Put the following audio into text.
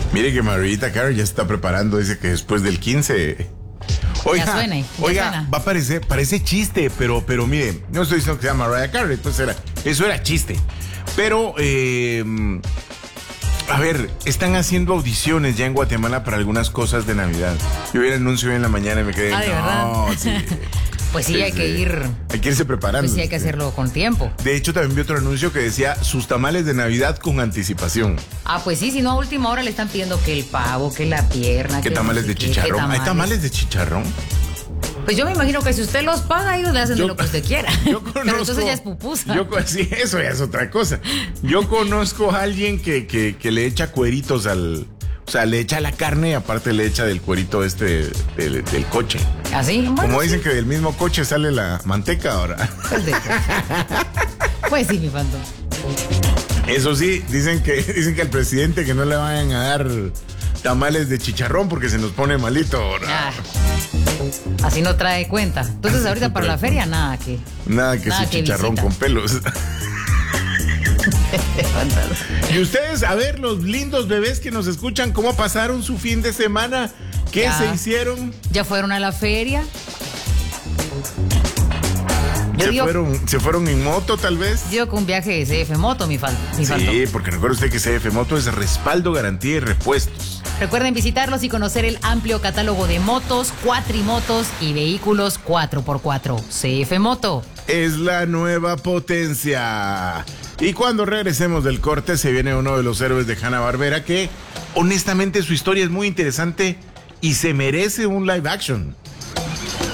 Mire que Mariah Carey ya se está preparando, dice que después del 15. Oiga, Ya suena. va a parecer, parece chiste, pero mire, no estoy diciendo que sea Mariah Carey, pues eso era chiste. Pero, a ver, están haciendo audiciones ya en Guatemala para algunas cosas de Navidad. Yo vi el anuncio hoy en la mañana y me quedé, ¿de verdad? sí. Pues sí, hay que ir. Hay que irse preparando. Pues sí, hay que hacerlo con tiempo. De hecho, también vi otro anuncio que decía sus tamales de Navidad con anticipación. Ah, pues sí, si no a última hora le están pidiendo que el pavo, que la pierna. ¿Qué tamales de chicharrón? ¿Hay tamales de chicharrón? Pues yo me imagino que si usted los paga, ellos le hacen de lo que usted quiera. Yo conozco, pero entonces ya es pupusa. Sí, eso ya es otra cosa. Yo conozco a alguien que le echa cueritos o sea, le echa la carne y aparte le echa del cuerito del coche. ¿Así? Bueno, como dicen que del mismo coche sale la manteca ahora. Pues sí, mi fandom. Eso sí, dicen que al presidente que no le vayan a dar tamales de chicharrón porque se nos pone malito ahora. Así no trae cuenta. Entonces ahorita para la feria nada que su chicharrón visita. con pelos. Y ustedes, a ver, los lindos bebés que nos escuchan, ¿cómo pasaron su fin de semana? ¿Qué se hicieron? ¿Ya fueron a la feria? ¿Se fueron en moto, tal vez? Yo con un viaje de CF Moto, mi falta. Sí, porque recuerde usted que CF Moto es respaldo, garantía y repuestos. Recuerden visitarlos y conocer el amplio catálogo de motos, cuatrimotos y vehículos 4x4. CF Moto es la nueva potencia. Y cuando regresemos del corte se viene uno de los héroes de Hanna-Barbera que honestamente su historia es muy interesante y se merece un live action.